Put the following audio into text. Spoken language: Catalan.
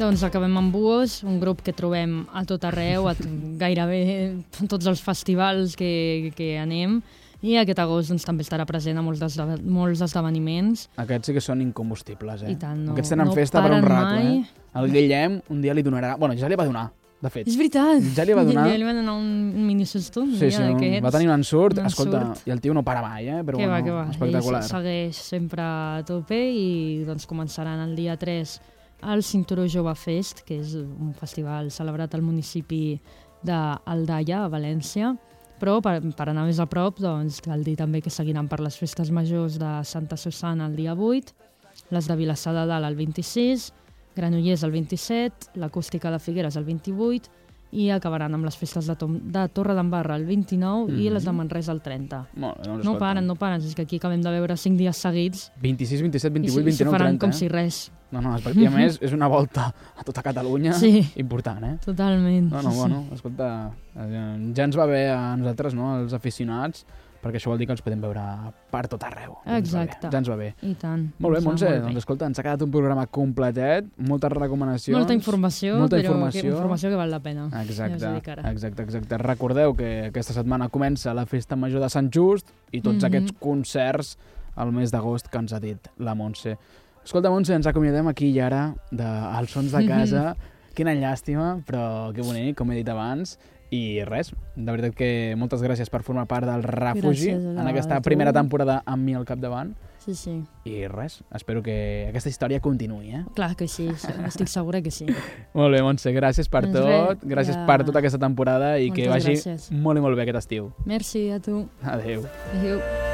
Doncs acabem amb Buos, un grup que trobem a tot arreu, gairebé tots els festivals que anem, i aquest agost doncs, també estarà present a molts esdeveniments. Aquests sí que són incombustibles, I tant, Aquests tenen festa per un rato, El Guillem un dia li donarà... Bueno, ja li va donar, de fet. És veritat! Ja li va donar... Ja li va donar un mini-susto. Sí, va tenir un ensurt. Escolta, i el tio no para mai, Però que bueno, va. espectacular. Ell segueix sempre a tope i doncs començaran el dia 3 al Cinturó Jove Fest, que és un festival celebrat al municipi d'Aldaia, a València. Però per anar més a prop, doncs, cal dir també que seguiran per les festes majors de Santa Susana el dia 8, les de Vilassar de Dalt el 26, Granollers el 27, l'Acústica de Figueres el 28 i acabaran amb les festes de Torredembarra el 29 i les de Manresa el 30. Molt bé, no paren, és que aquí acabem de veure 5 dies seguits. 26, 27, 28, 29, 30. I s'ho faran com si res. No, i a més és una volta a tota Catalunya important, Totalment. Bueno, escolta, ja ens va bé a nosaltres, els aficionats, perquè això vol dir que els podem veure per tot arreu. Exacte. Ja ens va bé. I tant. Molt bé, Montse, doncs escolta, ens ha quedat un programa completet, moltes recomanacions. Molta informació, informació que val la pena. Exacte. Recordeu que aquesta setmana comença la Festa Major de Sant Just i tots aquests concerts al mes d'agost que ens ha dit la Montse. Escolta, Montse, ens acomiadem aquí i ara als sons de casa. Quina llàstima, però que bonic, com he dit abans. I res, de veritat que moltes gràcies per formar part del Refugi en aquesta primera temporada amb mi al capdavant. Sí. I res, espero que aquesta història continuï, Clar que sí, estic segura que sí. Molt bé, Montse, gràcies per tot, gràcies per tota aquesta temporada i que vagi molt i molt bé aquest estiu. Merci a tu. Adéu. Adéu.